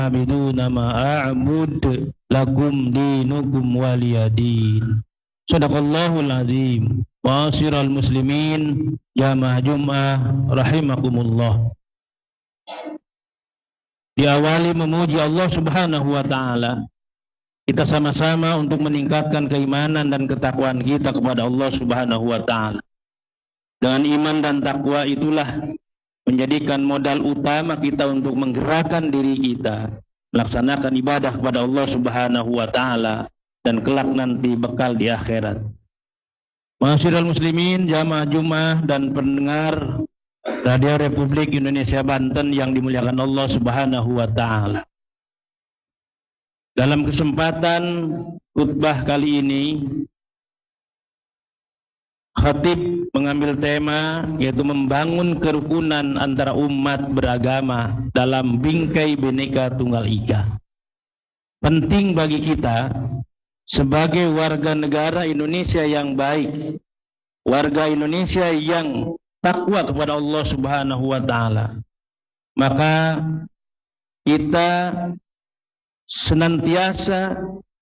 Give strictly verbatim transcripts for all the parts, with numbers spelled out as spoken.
abiduna ma a'bud lakum dinukum waliyadin. Sadaqallahul azim. Ma'asyiral muslimin jamaah Jumat rahimakumullah. Diawali memuji Allah Subhanahu wa taala. Kita sama-sama untuk meningkatkan keimanan dan ketakwaan kita kepada Allah Subhanahu wa taala. Dengan iman dan takwa itulah menjadikan modal utama kita untuk menggerakkan diri kita melaksanakan ibadah kepada Allah Subhanahu wa taala dan kelak nanti bekal di akhirat. Ma'asyiral muslimin, jamaah Jumat dan pendengar Radio Republik Indonesia Banten yang dimuliakan Allah Subhanahu wa taala. Dalam kesempatan khutbah kali ini, khatib mengambil tema yaitu membangun kerukunan antara umat beragama dalam bingkai Bhinneka Tunggal Ika. Penting bagi kita sebagai warga negara Indonesia yang baik, warga Indonesia yang takwa kepada Allah Subhanahu wa taala, maka kita senantiasa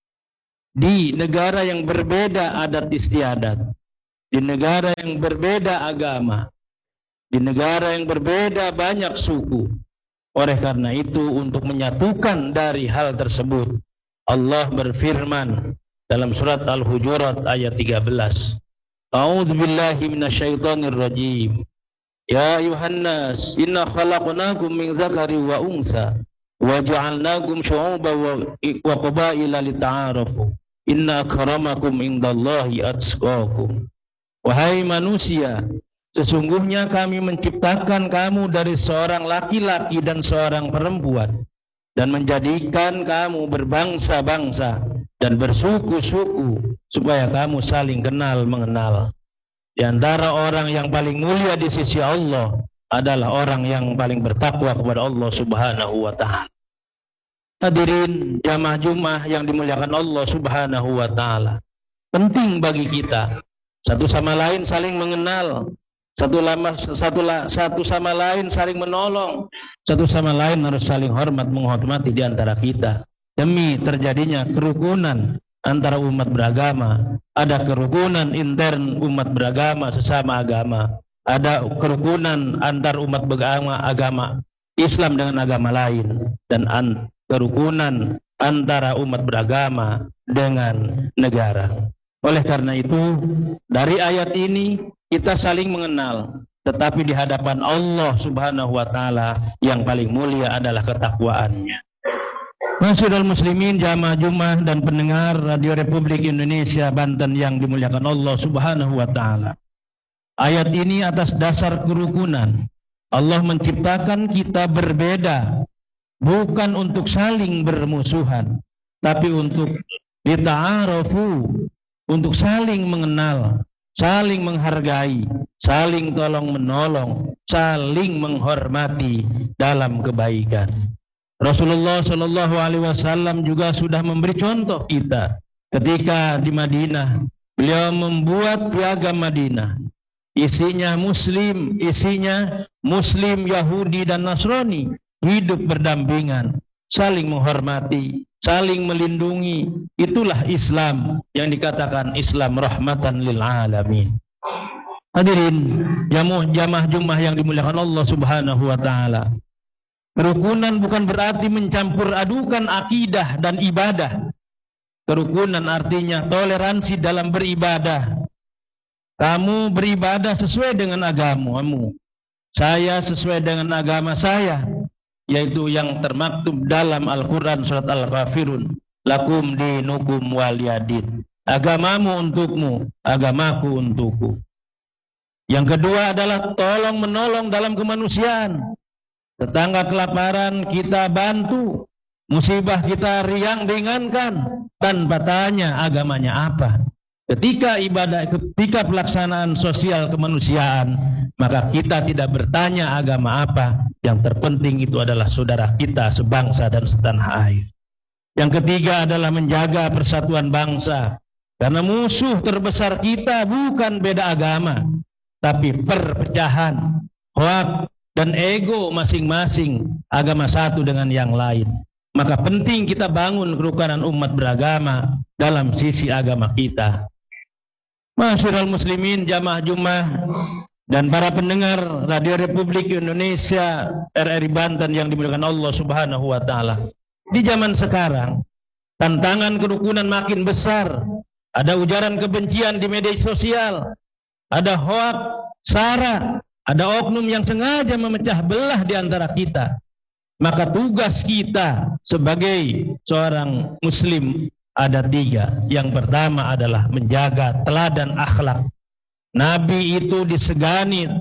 di negara yang berbeda adat istiadat, di negara yang berbeda agama, di negara yang berbeda banyak suku. Oleh karena itu, untuk menyatukan dari hal tersebut, Allah berfirman dalam surat Al-Hujurat ayat tiga belas. A'udzu billahi minasyaitonir rajim. Ya ayuhan nas, inna khalaqnakum min dzakari wa unsa wa ja'alnakum syu'uban wa qabaila lita'arafu. Inna akramakum indallahi atqakum. Wahai manusia, sesungguhnya kami menciptakan kamu dari seorang laki-laki dan seorang perempuan dan menjadikan kamu berbangsa-bangsa dan bersuku-suku supaya kamu saling kenal mengenal. Di antara orang yang paling mulia di sisi Allah adalah orang yang paling bertakwa kepada Allah Subhanahu wa taala. Hadirin jamaah Jumat yang dimuliakan Allah Subhanahu wa taala. Penting bagi kita satu sama lain saling mengenal, satu lama satu satu sama lain saling menolong, satu sama lain harus saling hormat menghormati di antara kita. Demi terjadinya kerukunan antara umat beragama, ada kerukunan intern umat beragama sesama agama, ada kerukunan antar umat beragama agama Islam dengan agama lain, dan an, kerukunan antara umat beragama dengan negara. Oleh karena itu, dari ayat ini kita saling mengenal, tetapi di hadapan Allah Subhanahu wa taala yang paling mulia adalah ketakwaannya. Ma'asyiral muslimin, jamaah Jumat dan pendengar Radio Republik Indonesia Banten yang dimuliakan Allah Subhanahu wa taala. Ayat ini atas dasar kerukunan. Allah menciptakan kita berbeda bukan untuk saling bermusuhan, tapi untuk lita'arafu, untuk saling mengenal, saling menghargai, saling tolong menolong, saling menghormati dalam kebaikan. Rasulullah Shallallahu Alaihi Wasallam juga sudah memberi contoh kita ketika di Madinah. Beliau membuat piagam Madinah, isinya Muslim, isinya Muslim, Yahudi dan Nasrani hidup berdampingan, saling menghormati, saling melindungi. Itulah Islam yang dikatakan Islam rahmatan lil alamin. Hadirin jamaah Jumat yang dimuliakan Allah Subhanahu wa taala. Kerukunan bukan berarti mencampur adukan akidah dan ibadah. Kerukunan artinya toleransi dalam beribadah. Kamu beribadah sesuai dengan agamamu, saya sesuai dengan agama saya, yaitu yang termaktub dalam Al-Quran surat Al-Kafirun. Lakum dinukum waliyadin. Agamamu untukmu, agamaku untukku. Yang kedua adalah tolong menolong dalam kemanusiaan. Tetangga kelaparan kita bantu, musibah kita riang ringankan tanpa tanya agamanya apa. Ketika ibadah, ketika pelaksanaan sosial kemanusiaan, maka kita tidak bertanya agama apa. Yang terpenting itu adalah saudara kita sebangsa dan setanah air. Yang ketiga adalah menjaga persatuan bangsa. Karena musuh terbesar kita bukan beda agama, tapi perpecahan, hoak, dan ego masing-masing agama satu dengan yang lain. maka penting kita bangun kerukunan umat beragama dalam sisi agama kita. Masyarul muslimin, jamaah Jumat dan para pendengar Radio Republik Indonesia R R I Banten yang dimuliakan Allah Subhanahu wa taala. Di zaman sekarang, tantangan kerukunan makin besar. Ada ujaran kebencian di media sosial, ada hoak, sara, ada oknum yang sengaja memecah belah di antara kita. Maka tugas kita sebagai seorang muslim ada tiga. Yang pertama adalah menjaga teladan akhlak. Nabi itu disegani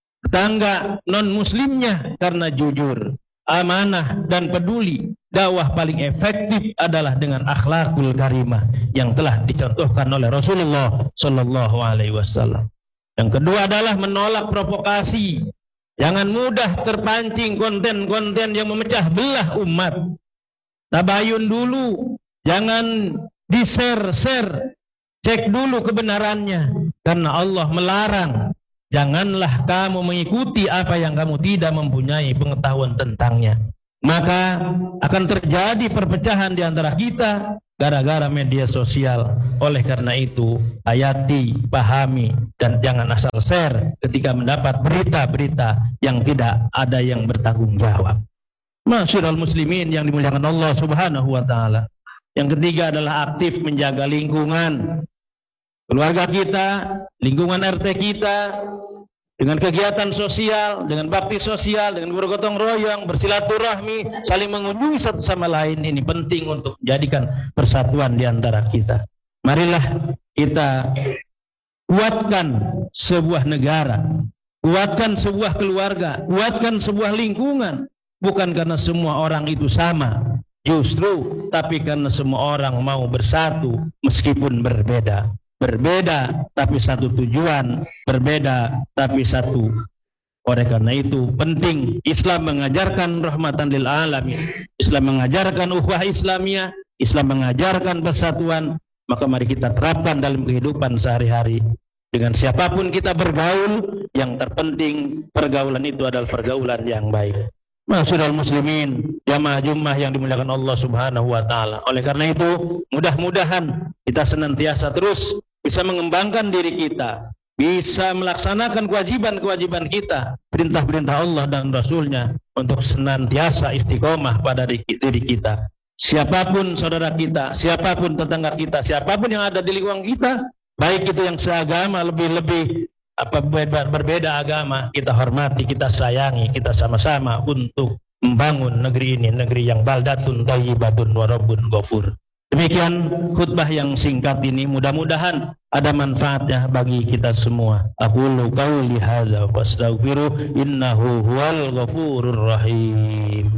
tetangga non-muslimnya karena jujur, amanah, dan peduli. Dakwah paling efektif adalah dengan akhlakul karimah yang telah dicontohkan oleh Rasulullah Sallallahu Alaihi Wasallam. Yang kedua adalah menolak provokasi. Jangan mudah terpancing konten-konten yang memecah belah umat. Tabayun dulu, jangan di-share-share. Cek dulu kebenarannya, karena Allah melarang. Janganlah kamu mengikuti apa yang kamu tidak mempunyai pengetahuan tentangnya. Maka akan terjadi perpecahan di antara kita gara-gara media sosial. Oleh karena itu, hayati, pahami, dan jangan asal share ketika mendapat berita-berita yang tidak ada yang bertanggung jawab. Masyarul muslimin yang dimuliakan Allah Subhanahu wa taala. Yang ketiga adalah aktif menjaga lingkungan keluarga kita, lingkungan R T kita, dengan kegiatan sosial, dengan bakti sosial, dengan bergotong royong, bersilaturahmi, saling mengunjungi satu sama lain. Ini penting untuk menjadikan persatuan di antara kita. Marilah kita kuatkan sebuah negara, kuatkan sebuah keluarga, kuatkan sebuah lingkungan. Bukan karena semua orang itu sama, justru tapi karena semua orang mau bersatu meskipun berbeda. Berbeda tapi satu tujuan, berbeda tapi satu. Oleh karena itu penting Islam mengajarkan rahmatan lil alamin. Islam mengajarkan ukhuwah Islamiyah, Islam mengajarkan persatuan. Maka mari kita terapkan dalam kehidupan sehari-hari. Dengan siapapun kita bergaul, yang terpenting pergaulan itu adalah pergaulan yang baik. Masyarul muslimin, jamaah Jumat yang dimuliakan Allah Subhanahu wa taala. Oleh karena itu, mudah-mudahan kita senantiasa terus bisa mengembangkan diri kita, bisa melaksanakan kewajiban-kewajiban kita, perintah-perintah Allah dan Rasulnya, untuk senantiasa istiqomah pada diri kita. Siapapun saudara kita, siapapun tetangga kita, siapapun yang ada di lingkungan kita, baik itu yang seagama, lebih-lebih apa berbeda agama, kita hormati, kita sayangi, kita sama-sama untuk membangun negeri ini, negeri yang baldatun thayyibatun wa rabbun ghafur. Demikian khutbah yang singkat ini, mudah-mudahan ada manfaatnya bagi kita semua. Aqulu qauli hadza wastaghfiru innahu huwal ghafurur rahim.